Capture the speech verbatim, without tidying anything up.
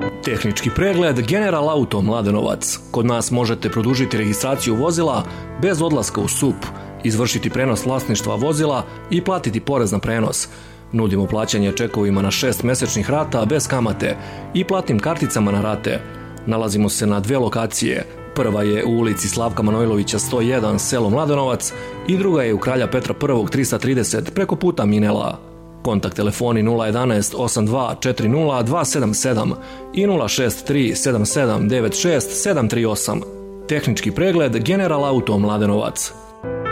Tehnički pregled General Auto Mladenovac. Kod nas možete produžiti registraciju vozila bez odlaska u S U P, izvršiti prenos vlasništva vozila i platiti porez na prenos. Nudimo plaćanje čekovima na šest mesečnih rata bez kamate i platnim karticama na rate. Nalazimo se na dve lokacije. Prva je u ulici Slavka Manojlovića sto jedan, selo Mladenovac, i druga je u Kralja Petra I trista trideset preko puta Minela. Kontakt telefoni nula jedanaest osam dva četiri nula dva sedam sedam i nula šest tri sedam sedam devet šest sedam tri osam. Tehnički pregled General Auto Mladenovac.